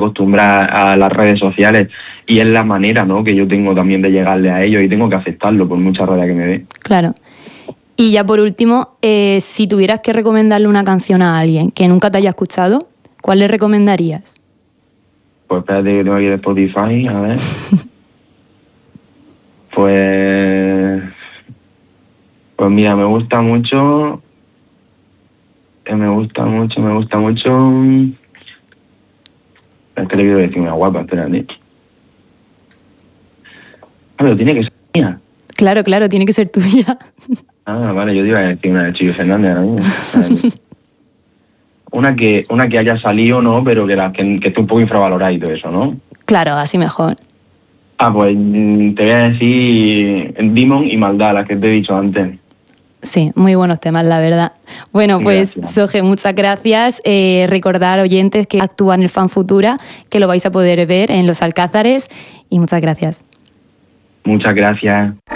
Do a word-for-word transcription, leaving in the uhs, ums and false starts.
acostumbrar a las redes sociales y es la manera, ¿no?, que yo tengo también de llegarle a ellos y tengo que aceptarlo por mucha rabia que me dé. Claro. Y ya por último, eh, si tuvieras que recomendarle una canción a alguien que nunca te haya escuchado, ¿cuál le recomendarías? Pues espérate que tengo aquí de Spotify, a ver. Pues... Pues mira, me gusta mucho... Eh, me gusta mucho, me gusta mucho... Es que le quiero decir una guapa, espérate. Ah, pero tiene que ser mía. Claro, claro, tiene que ser tuya. Ah, vale, yo te iba a decir una de Chico Fernández ahora mismo. Una que, una que haya salido, ¿no? Pero que, la, que, que esté un poco infravalorada y todo eso, ¿no? Claro, así mejor. Ah, pues te voy a decir Demon y Maldad, las que te he dicho antes. Sí, muy buenos temas, la verdad. Bueno, pues, gracias. Soje, muchas gracias. Eh, recordar, oyentes, que actúa en el Fan Futura, que lo vais a poder ver en Los Alcázares. Y muchas gracias. Muchas gracias.